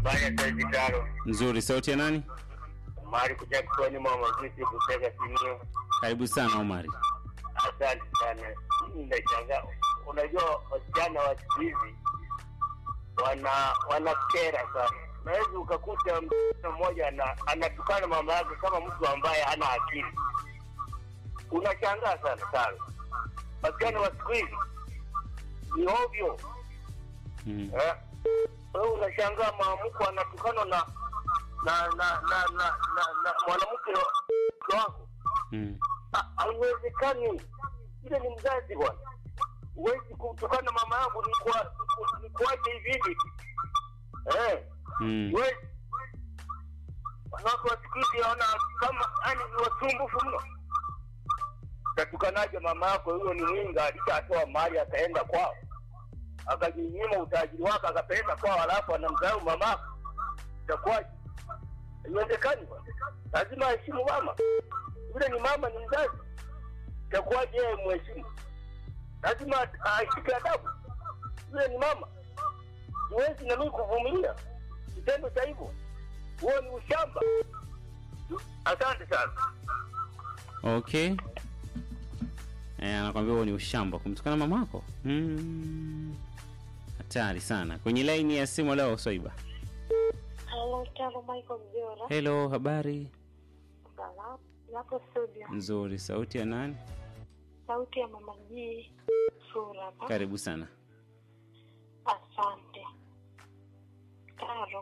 Baya kazi taro. Nzuri, sauti ya nani? Omari kuja kusoni mwa mazisi kutega simio. Karibu sana Omari. Asante sana. Ninashangaa. Unajua wasichana wa siku hizi wanakera sana. Unaweza ukakuta mtu mmoja anatukana mama yake kama mtu ambaye hana akili. Unashangaa sana. Wasichana wa siku hizi ni ovyo. Wewe unashangaa mwanamke anatukana na mwanamke wako. Haiwezekani. Ile ni mzazi bwana. Huwezi kutukana mama yangu ni kuache hivi. Wewe wanawake wa siku hizi wana kama yani ni wasumbufu mno. Tatukanaje mama yako? Huyo ni mwinga, alishatoa mali akaenda kwao. Akajinyima utajiri wake akapeleka kwao, alafu anamdharau mama. Itakuwaje? Haiwezekani bwana. Lazima aheshimu mama. Yule ni mama, ni mzazi. Itakuwaje yeye mheshimu? Lazima ashike adabu. Yule ni mama. Huwezi na mimi kuvumilia kitendo cha hivyo. Huo ni ushamba. Asante sana. Okay. Anakuambia huo ni ushamba kumtukana mamako. Hatari sana. Kwenye line ya simu leo Swaiba. Hello, Taro Michael Mjora. Hello, habari? Salamu. Yako studio. Nzuri, sauti ya nani? Sauti ya Mama G. Sura. Karibu sana. Asante. Taro.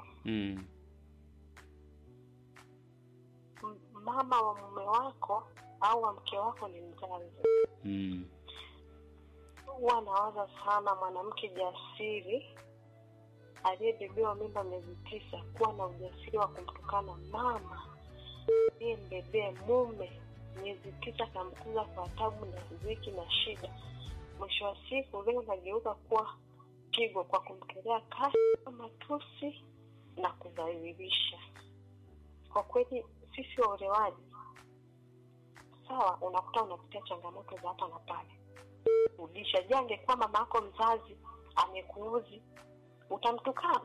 Mama wa mume wako au wa mke wako ni mzazi. Huwa nawaza sana mwanamke jasiri aliyebebewa mimba miezi 9 kuwa na ujasiri wa kumtukana mama ndiye mbebea mume miezi 9 kamkuza kwa tabu na dhiki na shida. Mwisho wa siku leo nageuka kuwa pigo kwa kumtolea kasi, matusi na kudhalilisha. Kwa kweli sisi waolewaji sawa, unakuta unapitia changamoto za hapa na pale. Udisha jange kwa mama yako mzazi amekuuzi, utamtukana.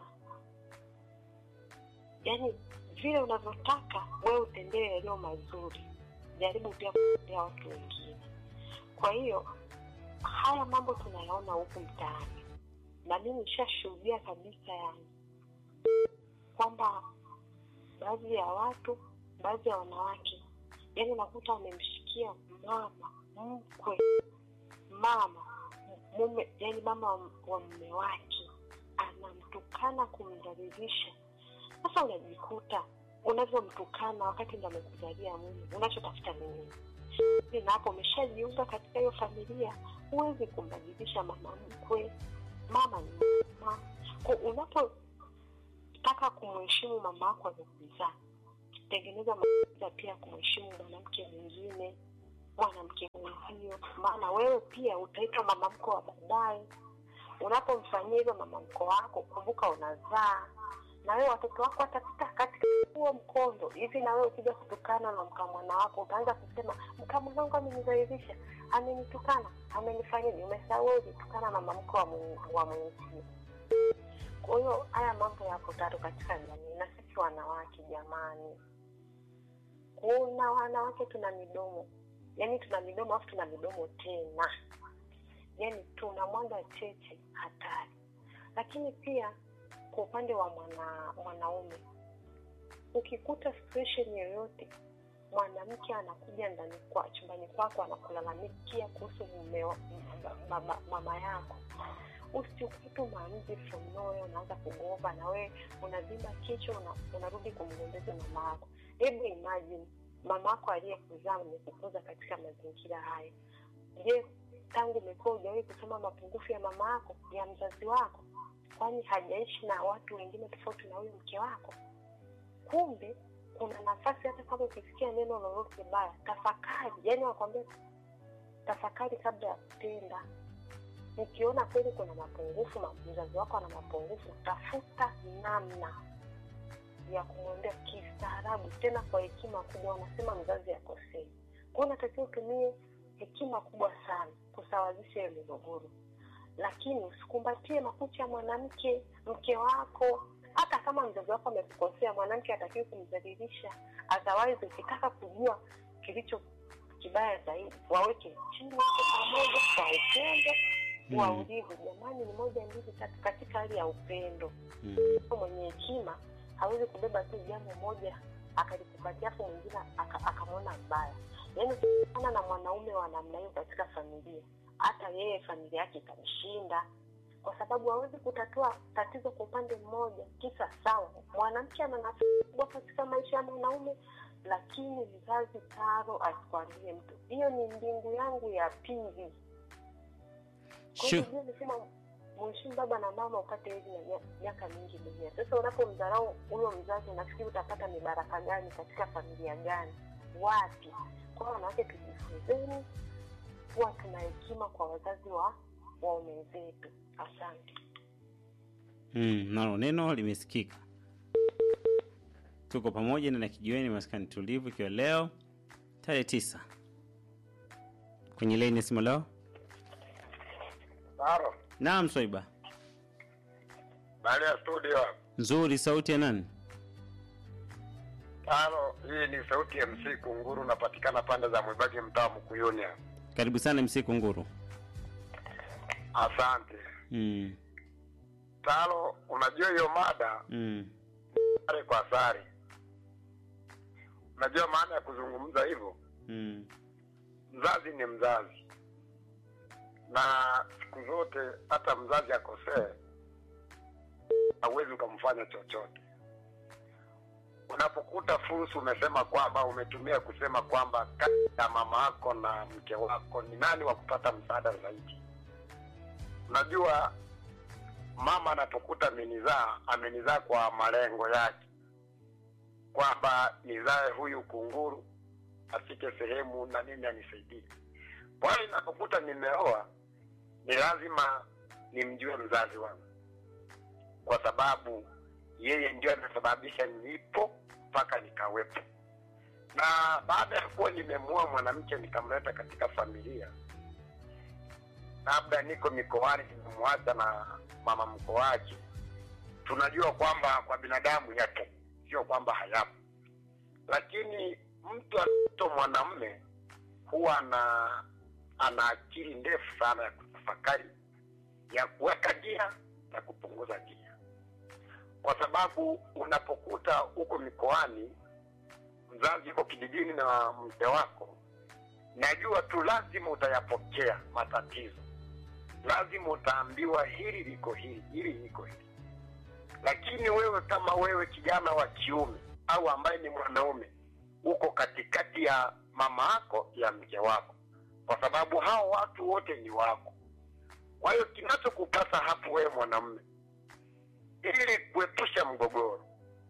Yaani vile unavyotaka wewe utendee yaliyo mazuri, jaribu pia kuambia watu wengine. Kwa hiyo haya mambo tunayaona huku mtaani, na mimi nishashuhudia kabisa yani kwamba baadhi ya watu, baadhi ya wanawake yani unakuta wamemshikia mama mkwe, mama mume, yani mama wa mume wake anamtukana, kumdhalilisha. Sasa unajikuta unavyomtukana wakati ndo amekuzalia mume, unachotafuta nini? Na hapo umeshajiunga katika hiyo familia, huwezi kumbadilisha mama mkwe. Mama ni mama. Kwa unapotaka kumheshimu mama wako aliyokuzaa, tengeneza mazingira pia kumheshimu mwanamke mwingine, mwanamke mwenzio, maana wewe pia utaitwa mama mkwe wa baadaye. Unapomfanyia hivyo mama mkwe wako, kumbuka unazaa, na wewe watoto wako watapita katika huo mkondo. Hivi na wewe ukija kutukana na mkamwana wako, utaanza kusema mkamwana wangu amenidhalilisha, amenitukana, amenifanyia. Umesahau wewe ulitukana mama mkwe wa mwenzio. Kwa hiyo haya mambo yapo tatu katika jamii, na sisi wanawake jamani. Kuna wanawake tuna midomo. Yaani tuna midomo afu tuna midomo tena. Yaani tuna mwanga cheche hatari. Lakini pia kwa upande wa mwanaume, ukikuta situation yoyote mwanamke anakuja ndani kwa chumbani kwako anakulalamikia kuhusu mama yako, usichukutu maamuzi from nowhere, unaanza kugomba na wewe unazima kichwa, unarudi kumgombeza mama yako. Hebu imagine mama yako aliyekuzaa amekukuza katika mazingira haya. Je, tangu umekuwa hujawahi kusoma mapungufu ya mama yako, ya mzazi wako? Kwani hajaishi na watu wengine tofauti na huyu mke wako? Kumbe kuna nafasi, hata kama ukisikia neno lolote baya, tafakari. Yaani wakwambia tafakari kabla ya kutenda. Ukiona kweli kuna mapungufu, mzazi wako ana mapungufu, tafuta namna ya kumwambia kistaarabu, tena kwa hekima kubwa. Wanasema mzazi akosei. Kwa hiyo unatakiwa utumie hekima kubwa sana kusawazisha ile migogoro. Lakini usikumbatie makucha ya mwanamke, mke wako, Hata kama mzazi wako amekukosea, mwanamke hatakiwi kumdhalilisha. Otherwise ukitaka kujua kilicho kibaya zaidi, waweke chini hapo pamoja kwa upendo, waulize jamani ni moja mbili tatu, katika hali ya upendo. Mwenye hekima hawezi kubeba tu jambo moja akalikupatia afu mwingine akamwona mbaya. Yaani sana na mwanaume wa namna hiyo katika familia, hata yeye familia yake itamshinda, kwa sababu hawezi kutatua tatizo kwa upande mmoja. Kisa sawa, mwanamke ana nafasi kubwa katika maisha ya mwanaume, lakini vizazi taro asikwambie mtu. Hiyo ni mbingu yangu ya pili. Kwa hiyo nisema mheshimu baba na mama upate hivi na miaka mingi dunia. Sasa unapomdharau huyo mzazi, nafikiri utapata mibaraka gani katika familia gani? Wapi? Kwa hiyo wanawake tujifunzeni kuwa tuna hekima kwa wazazi wa waume zetu. Asante. Nalo neno limesikika. Tuko pamoja na kijiweni maskani tulivu, ikiwa leo tarehe 9. Kwenye line ya simu leo. Baro. Naam Swaiba. Bali ya studio. Nzuri, sauti ya nani? Baro, hii ni sauti ya MC Kunguru, napatikana pande za Mwibagi, mtaa Mkuyuni. Karibu sana MC Kunguru. Asante. Talo, unajua hiyo mada? Sare kwa sare. Unajua maana ya kuzungumza hivyo? Mzazi ni mzazi. Na siku zote hata mzazi akosee, hauwezi kumfanya chochote. Unapokuta fursa umesema kwamba umetumia kusema kwamba kati ya mama yako na mke wako ni nani wa kupata msaada zaidi? Unajua mama anapokuta amenizaa kwa malengo yake, kwamba nizae huyu Kunguru afike sehemu na mimi anisaidie. Kwa hiyo ninapokuta nimeoa, ni lazima nimjue mzazi wangu, kwa sababu yeye ndio anasababisha nipo mpaka nikawepo. Na baada ya kuwa nimemuoa mwanamke nikamleta katika familia, labda niko mikoani nimemwacha na mama mko wake, tunajua kwamba kwa binadamu yapo, sio kwamba hayapo. Lakini mtu anaitwa mwanamume huwa ana akili ndefu sana ya kutafakari, ya kuweka gia na kupunguza gia. Kwa sababu unapokuta huko mikoani mzazi yuko kijijini na mke wako, najua tu lazima utayapokea matatizo. Lazima utaambiwa hili liko hili, hili liko hili. Lakini wewe kama wewe kijana wa kiume au ambaye ni mwanaume, uko katikati ya mama yako ya mke wako, kwa sababu hao watu wote ni wako. Kwa hiyo kinachokupasa hapo wewe mwanamume, ili kuepusha mgogoro,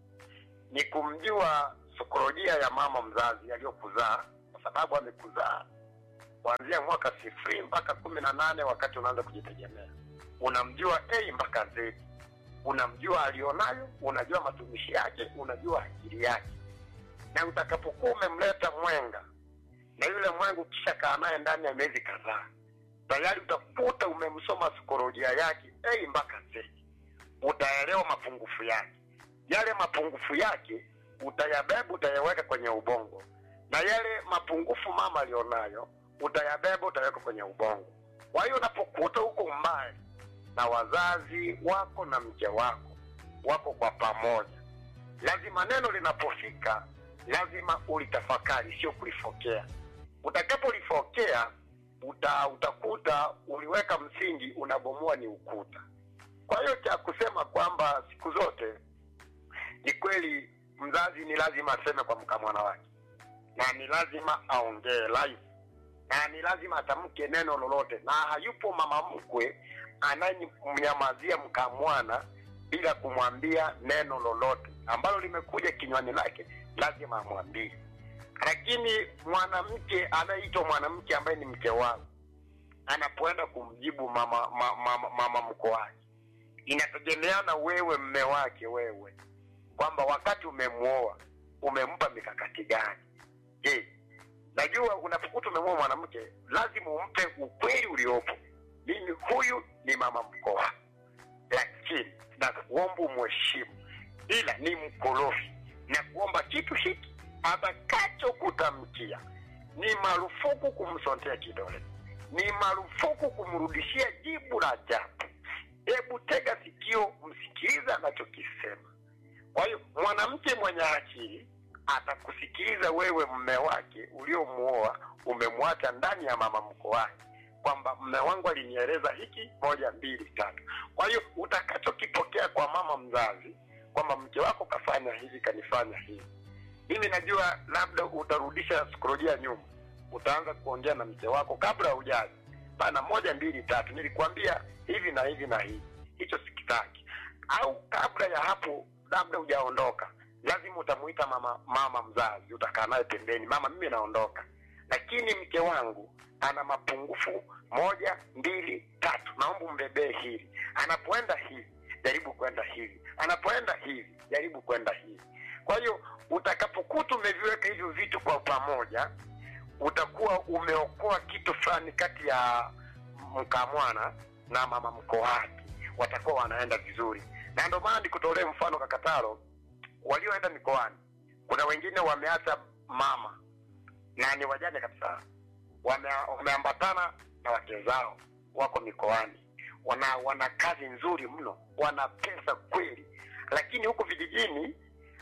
ni kumjua saikolojia ya mama mzazi aliyokuzaa, kwa sababu amekuzaa kuanzia mwaka 0 mpaka 18 wakati unaanza kujitegemea. Unamjua A mpaka Z. Unamjua alionayo, unajua matumishi yake, unajua akili yake. Na utakapokuwa umemleta mwenga, na yule mwenga kisha kaa naye ndani ya miezi kadhaa, tayari utakuta umemsoma saikolojia yake A mpaka Z. Utaelewa mapungufu yake. Yale mapungufu yake utayabeba, utayaweka kwenye ubongo. Na yale mapungufu mama alionayo utayabeba, utaweka kwenye ubongo. Kwa hiyo unapokuta huko mbali na wazazi wako na mke wako wako kwa pamoja, lazima neno linapofika lazima ulitafakari, sio kulifokea. Utakapolifokea utakuta uliweka msingi, unabomoa ni ukuta. Kwa hiyo cha kusema kwamba siku zote ni kweli mzazi ni lazima aseme kwa mkamwana wake, na ni lazima aongee live, na ni lazima atamke neno lolote. Na hayupo mama mkwe anayemnyamazia mkamwana bila kumwambia neno lolote ambalo limekuja kinywani lake, lazima amwambie. Lakini mwanamke anaitwa mwanamke ambaye ni mke wangu, anapoenda kumjibu mama mko wake, inategemeana wewe mme wake wewe, kwamba wakati umemuoa umempa mikakati gani. Je, najua unapokuta umemuoa mwanamke lazima umpe ukweli uliopo. Mimi huyu ni mama mko wako, lakini na kuomba umheshimu. ila ni mkorofi, na kuomba kitu hiki atakachokutamkia. Ni marufuku kumsontea kidole, ni marufuku kumrudishia jibu la ajabu. Hebu tega sikio, msikiliza anachokisema. Kwa hiyo mwanamke mwenye akili atakusikiliza wewe, mume wake uliomuoa, umemwacha ndani ya mama mko wake, kwamba mume wangu alinieleza hiki 1 2 3. Kwa hiyo utakachokipokea kwa mama mzazi kwamba mke wako kafanya hivi, kanifanya hivi, mimi najua labda utarudisha saikolojia nyuma, utaanza kuongea na mke wako kabla hujaji, bana 1 2 3 nilikwambia hivi na hivi na hivi, hicho sikitaki. Au kabla ya hapo labda hujaondoka, lazima utamuita mama mzazi, utakaa naye pembeni, mama mimi naondoka, lakini mke wangu ana mapungufu 1 2 3, naomba umbebee hili. Anapoenda hivi, jaribu kwenda hivi. Anapoenda hivi, jaribu kwenda hivi. Kwa hiyo utakapokuta umeviweka hivyo vitu kwa pamoja, utakuwa umeokoa kitu fulani kati ya mkamwana na mama mko wake, watakuwa wanaenda vizuri. Na ndio maana nikutolee mfano Kakataro, walioenda mikoani, kuna wengine wameacha mama na ni wajane kabisa, wameambatana na wake zao, wako mikoani, wana kazi nzuri mno, wana pesa kweli, lakini huko vijijini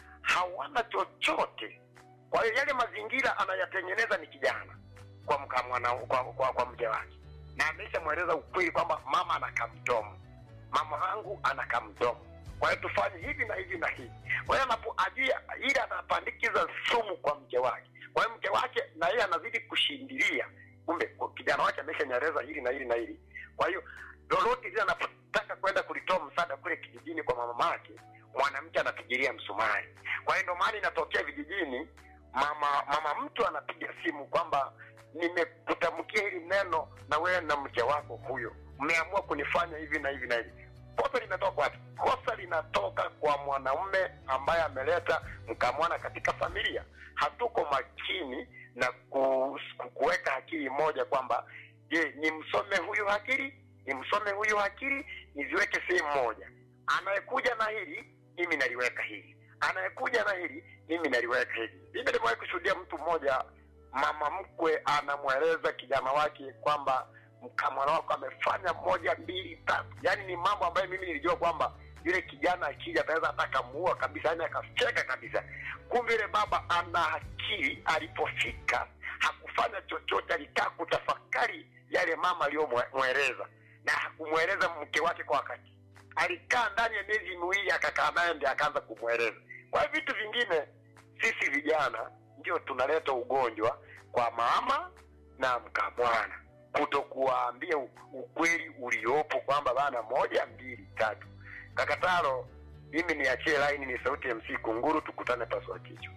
hawana chochote. Kwa hiyo yale mazingira anayatengeneza ni kijana kwa mkamwana, kwa mke wake, na ameshamweleza ukweli kwamba mama anakamdomo, mama wangu anakamdomo, kwa hiyo tufanye hivi na hivi na hivi. Kwa hiyo anapoajia ile anapandikiza sumu kwa mke wake, kwa hiyo mke wake na yeye anazidi kushindilia, kumbe kijana wake ameshanyeleza hili na hili na hili. Kwa hiyo lolote lile anapotaka kwenda kulitoa msaada kule kijijini kwa mama yake, mwanamke anapigilia msumari. Kwa hiyo ndio maana inatokea vijijini, mama mtu anapiga simu kwamba nimekutamkia hili neno na wewe na mke wako huyo mmeamua kunifanya hivi na hivi na hivi. Kosa linatoka wapi? Kosa linatoka kwa mwanaume ambaye ameleta mkamwana katika familia. Hatuko makini na kuweka akili moja kwamba je, nimsome huyu akili, nimsome huyu akili, niziweke sehemu moja. Anayekuja na hili, mimi naliweka hili. Anayekuja na hili, mimi naliweka hili. Mimi nimewahi kushuhudia mtu mmoja, mama mkwe anamweleza kijana wake kwamba mkamwana wako amefanya 1 2 3. Yaani ni mambo ambayo mimi nilijua kwamba yule kijana akija ataweza atakamuua kabisa, yani akafeka kabisa. Kumbe yule baba ana akili, alipofika hakufanya chochote, alikaa kutafakari yale mama aliyomweleza, na hakumweleza mke wake kwa wakati. Alikaa ndani ya miezi 2 akakaa naye ndiye akaanza kumweleza. Kwa hiyo vitu vingine sisi vijana ndio tunaleta ugonjwa kwa mama na mkamwana, kutokuambia ukweli uliopo kwamba bana 1 2 3. Kakataro, mimi niachie line, ni sauti ya MC Kunguru, tukutane paswa kichwa.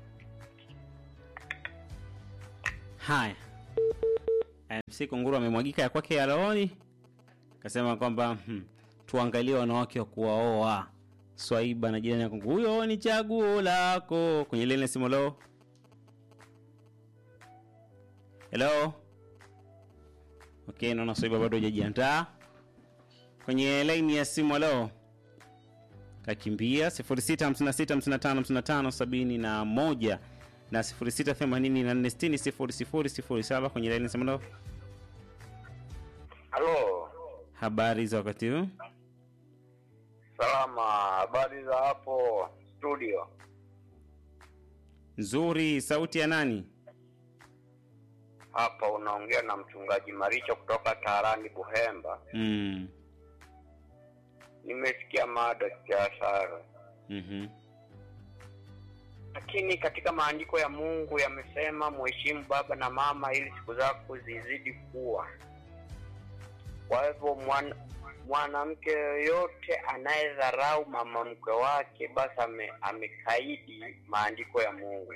Haya, MC Kunguru amemwagika ya kwake ya rohoni, akasema kwamba tuangalie wanawake wa kuwaoa. Swaiba na jirani yako, huyo ni chaguo lako. Kwenye lile simu lo. Hello. Okay, naona Swaiba bado hajajiandaa. Kwenye line ya simu lo. Kakimbia 0656555571 na 0684600007 kwenye line ya simu lo. Halo. Habari za wakati huu? Salama, habari za hapo studio? Nzuri, sauti ya nani? Hapa unaongea na mchungaji Maricho kutoka Tarani Buhemba. Nimesikia mada kiasara. Lakini katika maandiko ya Mungu yamesema muheshimu baba na mama ili siku zako zizidi kuwa. Kwa hivyo mwanamke yoyote anayedharau mama mkwe wake basi amekaidi maandiko ya Mungu.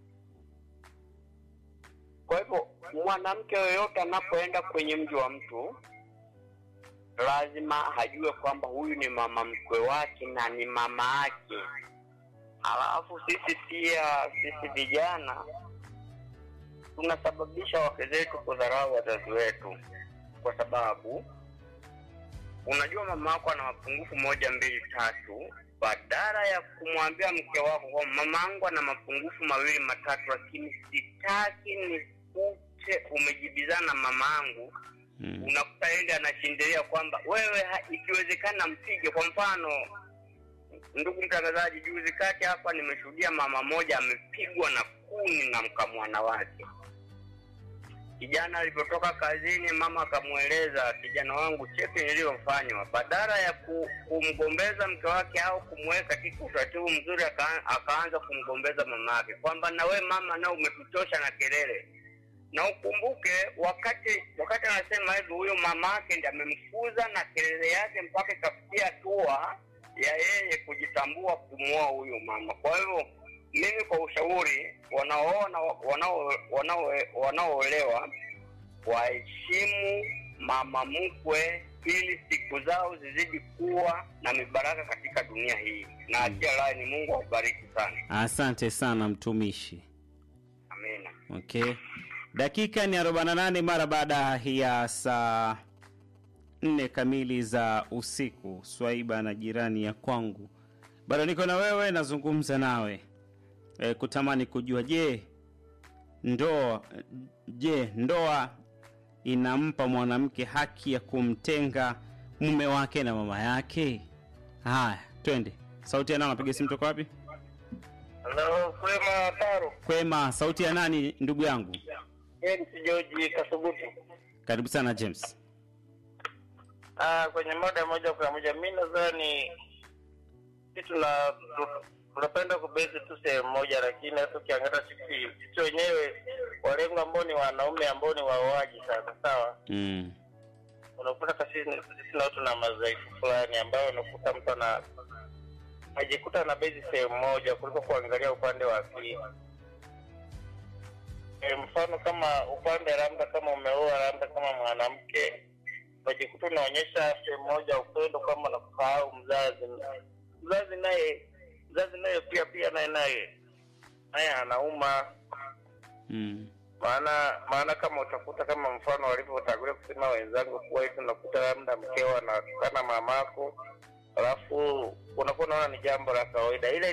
Kwa hivyo mwanamke yoyote anapoenda kwenye mji wa mtu lazima hajue kwamba huyu ni mama mkwe wake na ni mama yake. Alafu sisi vijana tunasababisha wake zetu kudharau wazazi wetu, kwa sababu unajua mama yako ana mapungufu 1 2 3, badala ya kumwambia mke wako kwa mamangu ana mapungufu mawili matatu, lakini sitaki nikute umejibizana mamangu, unakuta yeye anashindilia kwamba wewe ikiwezekana mpige. Kwa mfano, ndugu mtangazaji, juzi kati hapa nimeshuhudia mama moja amepigwa na kuni na mkamwana wake. Kijana alipotoka kazini, mama akamueleza, kijana wangu, cheki niliyofanywa. Badala ya kumgombeza mke wake au kumweka katika utaratibu mzuri, akaanza kumgombeza mama yake kwamba na we mama na umetuchosha na kelele. Na ukumbuke wakati anasema hivi, huyo mama yake ndiye amemfukuza na kelele yake mpaka ikafikia hatua ya yeye kujitambua kumuoa huyo mama. Kwa hivyo mimi kwa ushauri, wanaoolewa waheshimu mama mkwe ili siku zao zizidi kuwa na mibaraka katika dunia hii. Na achia ni Mungu awabariki sana. Asante sana mtumishi. Amina. Okay. Dakika ni 48 mara baada ya saa 4 kamili za usiku. Swaiba na jirani ya kwangu. Bado niko na wewe, nazungumza nawe. Kutamani kujua ndoa inampa mwanamke haki ya kumtenga mume wake na mama yake? Haya, twende. Sauti ya nani, napiga simu toka wapi? Hello, kwema Taro. Kwema, sauti ya nani ndugu yangu? James George Kasubuti. Karibu sana James. Kwenye mada moja kwa moja, mimi nadhani tunapenda kubezi tu sehemu moja, lakini hata ukiangalia sisi wenyewe walengo ambao ni wanaume ambao ni waoaji sana, sawa? Unakuta sisi na watu na madhaifu fulani ambayo unakuta mtu ajikuta na bezi sehemu moja kuliko kuangalia upande wa pili. Mfano kama upande labda kama umeoa labda kama mwanamke, unajikuta unaonyesha sehemu moja upendo kama unakusahau mzazi naye pia naye anauma. Maana kama utakuta kama mfano walivyotangulia kusema wenzangu kuwa hivi, unakuta labda mkeo anatukana mamako, alafu unakuwa unaona ni jambo la kawaida. Ile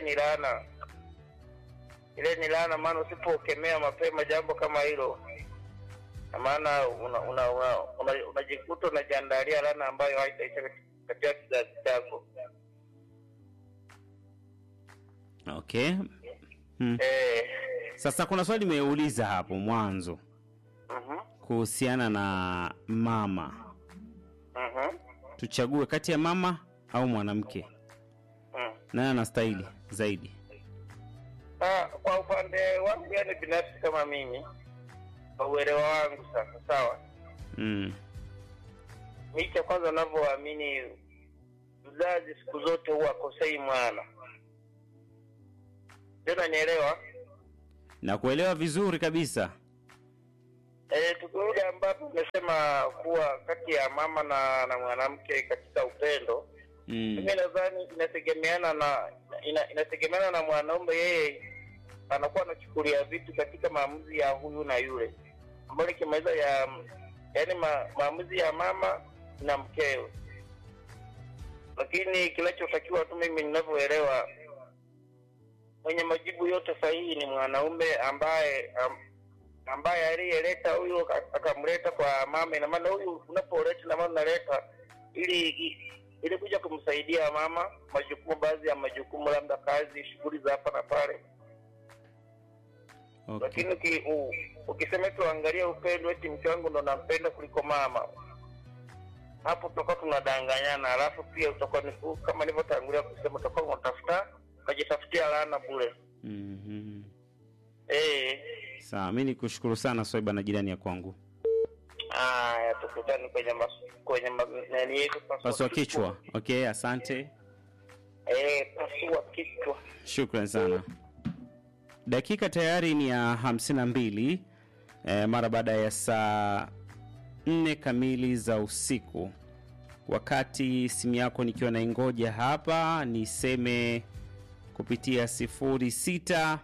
ni laana, maana usipokemea mapema jambo kama hilo, maana unajikuta unajiandalia laana ambayo haitaisha katika kizazi chako. Okay. Sasa kuna swali nimeuliza hapo mwanzo. Kuhusiana na mama. Tuchague kati ya mama au mwanamke? Nani anastahili zaidi? Kwa upande wangu yani binafsi kama mimi, kwa uelewa wangu sasa, sawa? Mimi cha kwanza ninavyoamini, mzazi siku zote huwa akosei mwana. Ndio, nielewa? Na kuelewa vizuri kabisa. Tukirudi ambapo umesema kuwa kati ya mama na mwanamke katika upendo, mimi nadhani inategemeana na mwanaume, yeye anakuwa anachukulia vitu katika maamuzi ya huyu na yule, ambayo ni kimaliza yani maamuzi ya mama na mkeo. Lakini kinachotakiwa tu mimi ninavyoelewa, mwenye majibu yote sahihi ni mwanaume ambaye aliyeleta huyo akamleta kwa mama. Ina maana huyu unapoleta na maana unaleta ili kuja kumsaidia mama majukumu, baadhi ya majukumu, labda kazi, shughuli za hapa na pale. Okay. Lakini ukisema tuangalie upendo eti mke wangu ndo nampenda kuliko mama, hapo tutakuwa tunadanganyana. Alafu pia utakuwa kama nilivyotangulia kusema, utakuwa ukajitafutia laana bure. Sawa, mimi nikushukuru sana Swaiba na jirani ya kwangu. Tukutane kwenye nani yetu paswa kichwa. Okay, asante. Paswa kichwa. Shukrani sana. Dakika tayari ni ya 52 mara baada ya saa 4 kamili za usiku. Wakati simu yako nikiwa na ingoja hapa, niseme kupitia 06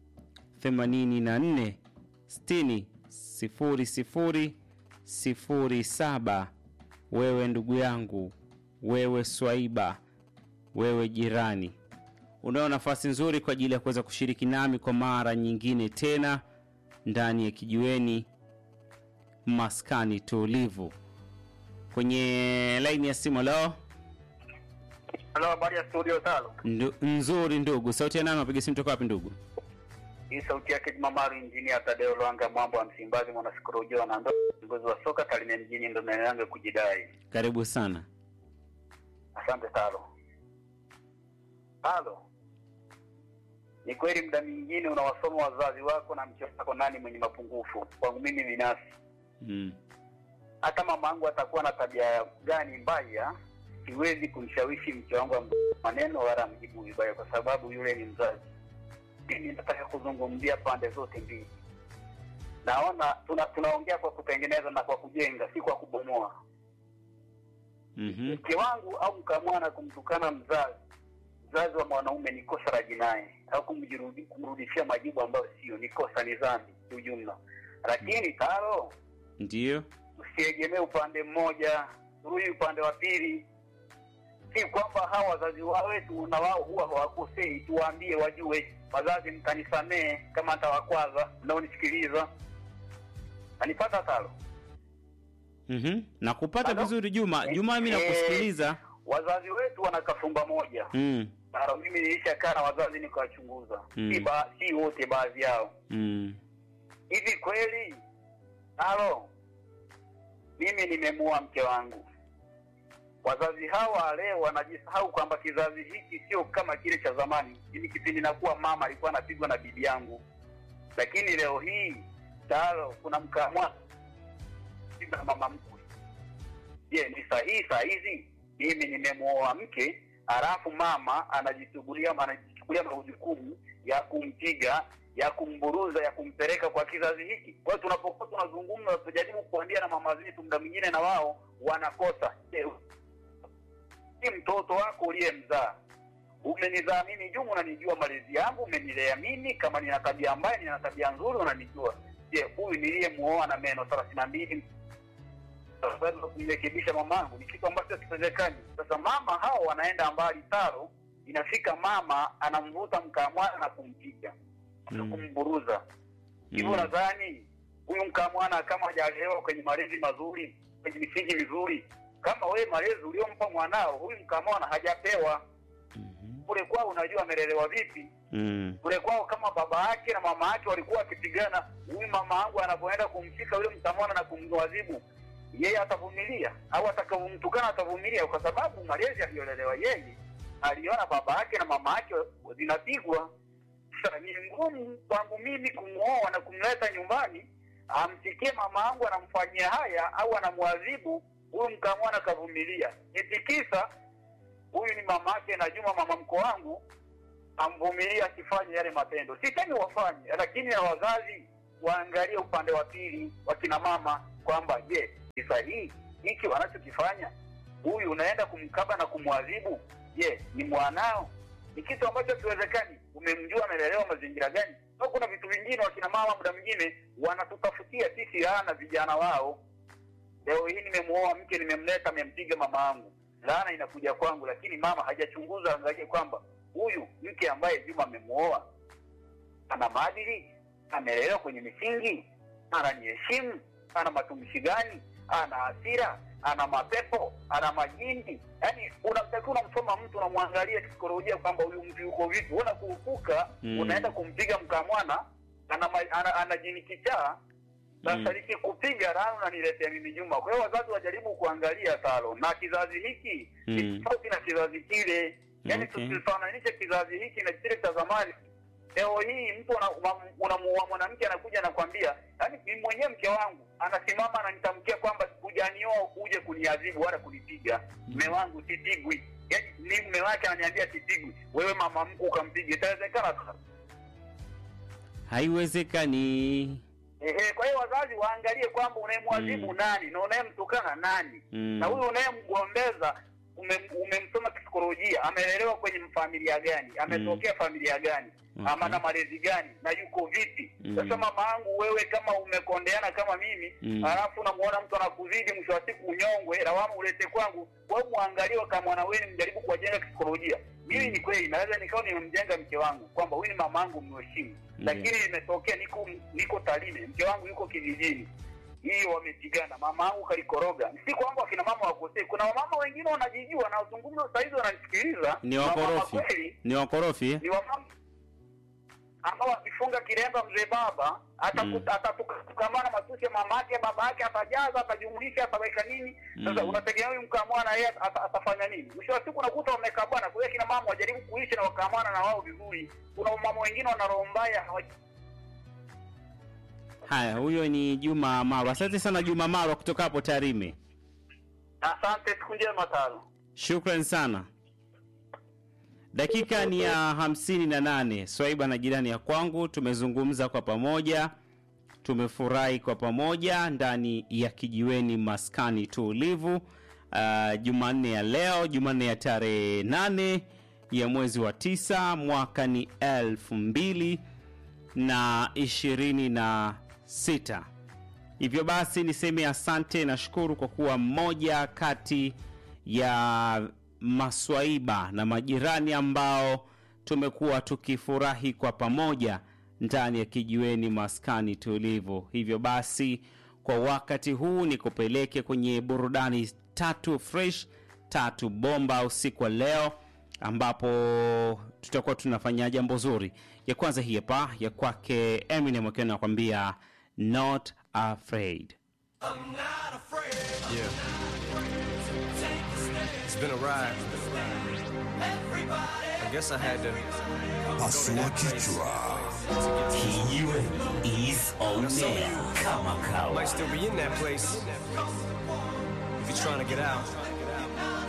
84 60 00 07. Wewe ndugu yangu, wewe Swaiba, wewe jirani, Unayo nafasi nzuri kwa ajili ya kuweza kushiriki nami kwa mara nyingine tena ndani ya kijiweni maskani tulivu. Kwenye line ya simu leo. Hello, habari ya studio Talo. Nzuri ndugu. Sauti ya nani, unapiga simu toka wapi ndugu? Hii sauti yake Mamaru Engineer Tadeo Lwanga, mambo ya Msimbazi, mwana sikolojia na ndo kiongozi wa soka Tarime mjini, ndo naanza kujidai. Karibu sana. Asante Talo. Talo. Ni kweli muda mwingine unawasoma wazazi wako na mke wako nani mwenye mapungufu. Kwangu mimi binafsi. Hata mama yangu atakuwa na tabia gani mbaya, siwezi kumshawishi mke wangu maneno wala mjibu vibaya kwa sababu yule ni mzazi. Mimi nataka kuzungumzia pande zote mbili. Naona tunaongea kwa kutengeneza na kwa kujenga, si kwa kubomoa. Mke wangu au mkamwana kumtukana mzazi wa mwanaume ni kosa la jinai, au kumrudishia majibu ambayo sio, ni kosa, ni dhambi kwa ujumla. Lakini Taro, ndio usiegemee upande mmoja, rudi upande wa pili. Si kwamba hawa wazazi wetu na wao huwa hawakosei, tuwaambie wajue, wazazi mkanisamee kama atawakwaza, ndio nisikiliza. Anipata Taro? Nakupata vizuri Juma. Juma, mimi nakusikiliza. Wazazi wetu wana kafumba moja. Taro, mimi nilishakaa na wazazi nikawachunguza. Si wote, baadhi yao. Hivi kweli Taro, mimi nimemua mke wangu. Wazazi hawa leo wanajisahau kwamba kizazi hiki sio kama kile cha zamani. Mimi kipindi nakuwa mama alikuwa anapigwa na bibi yangu. Lakini leo hii Taro, kuna mkamwa na mama mkwe. Je, ni sahihi saa hizi mimi nimemuoa mke alafu mama anajichukulia majukumu ya kumpiga, ya kumburuza, ya kumpeleka kwa kizazi hiki? Kwa hiyo tunapokuwa tunazungumza, tujaribu kuambia na mama zetu, muda mwingine na wao wanakosa. Si mtoto wako uliyemzaa. Umenizaa mimi Juma, unanijua malezi yangu, umenilea mimi, kama nina tabia mbaya, nina tabia nzuri, unanijua. Je, huyu niliyemuoa na meno 32 sasa kumrekebisha mamangu ni kitu ambacho kitawezekana. Sasa mama hao wanaenda mbali Taro, inafika mama anamvuta mkamwana na kumpiga, kumburuza. Hivyo nadhani huyu mkamwana kama hajalelewa kwenye malezi mazuri, kwenye misingi mizuri, kama wewe malezi uliompa mwanao, huyu mkamwana hajapewa. Kule kwao unajua amelelewa vipi? Kule kwao kama baba yake na mama yake walikuwa wakipigana, huyu mama yangu anapoenda kumshika yule mkamwana na kumwadhibu, yeye atavumilia au atakavumtukana atavumilia? Kwa sababu malezi aliyolelewa yeye, aliona baba yake na mama yake zinapigwa. Sasa ni ngumu kwangu mimi kumuoa na kumleta nyumbani, amsikie mama yangu anamfanyia haya au anamwadhibu, huyu mkamwana kavumilia. Nitikisa huyu ni mama yake na Juma, mama mko wangu, amvumilia akifanya yale matendo. Sitaki wafanye, lakini na wazazi waangalie upande wa pili, wakina mama, kwamba je, ni sahihi hiki wanachokifanya? Huyu unaenda kumkaba na kumwadhibu, je, ni mwanao? Ni kitu ambacho kiwezekani. Umemjua amelelewa mazingira gani? Au kuna vitu vingine wakina mama muda mwingine wanatutafutia sisi laana vijana wao. Leo hii nimemuoa mke, nimemleta, amempiga mama yangu, laana inakuja kwangu, lakini mama hajachunguza angalie kwamba huyu mke ambaye Juma amemuoa ana maadili, amelelewa kwenye misingi, ananiheshimu, ana matumishi gani, ana hasira, ana mapepo, ana majini. Yaani unamtakiwa unamsoma mtu, unamwangalia kisaikolojia kwamba huyu mtu yuko vipi. Unaona kuupuka, unaenda kumpiga mkamwana, ana jini kichaa. Sasa nikikupiga rano na niletea mimi Juma. Kwa hiyo wazazi wajaribu kuangalia Talo, na kizazi hiki ni tofauti na kizazi kile. Yaani tusifananishe kizazi hiki na kile cha zamani. Leo hii mtu unamuoa mwanamke anakuja anakuambia, yaani mimi mwenyewe mke wangu anasimama ananitamkia kwamba hujanioa uje kuniadhibu wala kunipiga. Mume wangu sipigwi. Yaani ni mume wake ananiambia sipigwi. Wewe mama mkuu ukampige, itawezekana sasa? Haiwezekani. Kwa hiyo wazazi waangalie kwamba unayemwadhibu nani na unayemtukana nani. Na huyu unayemgombeza umemsoma kisaikolojia, amelelewa kwenye familia gani, ametokea familia gani, ama na malezi gani, na yuko vipi. Sasa mama yangu, wewe kama umekondeana kama mimi, alafu unamuona mtu anakuzidi, mwisho wa siku unyongwe, lawama ulete kwangu, wewe muangalie kama mwana wewe, mjaribu kuwajenga kisaikolojia. Mimi ni kweli naweza nikao nimemjenga mke wangu kwamba huyu ni mama yangu, mheshimu, lakini imetokea niko Tarime, mke wangu yuko kijijini, hiyo wamepigana, mama yangu kalikoroga. Si kwamba akina mama wakosei, kuna mama wengine wanajijua na uzungumzo saa hizo wananisikiliza, ni wakorofi, ni wakorofi, ni wamama ambao wakifunga kilemba mzee baba atatukamana matusi ya mama yake, baba yake atajaza, atajumlisha, ataweka nini. Sasa unategemea huyu mkamwana yeye atafanya nini? Mwisho wa siku unakuta wamekabana. Kwa hiyo kina mama wajaribu kuishi na wakamwana na wao vizuri. Kuna mama wengine wana roho mbaya. Haya, huyo ni Juma Maro. Asante sana Juma Maro kutoka hapo Tarime. Asante, siku njema tano. Shukran sana. Dakika ni ya 58. Swaiba na jirani ya kwangu, tumezungumza kwa pamoja, tumefurahi kwa pamoja ndani ya kijiweni maskani tulivu. Jumanne ya leo, Jumanne ya tarehe 8 ya mwezi wa 9, mwaka ni 2026. Hivyo basi niseme asante na shukuru kwa kuwa mmoja kati ya maswaiba na majirani ambao tumekuwa tukifurahi kwa pamoja ndani ya kijiweni maskani tulivu. Hivyo basi kwa wakati huu nikupeleke kwenye burudani 3 fresh, 3 bomba usiku wa leo, ambapo tutakuwa tunafanya jambo zuri. Ya kwanza hii hapa ya kwake Eminem akiwa anakuambia Not Afraid. I'm not afraid. Yeah. It's been a ride. I guess I had to Pasua kichwa. Kijiweni is on air. Kama kawa. Might still be in that place if you're trying to get out.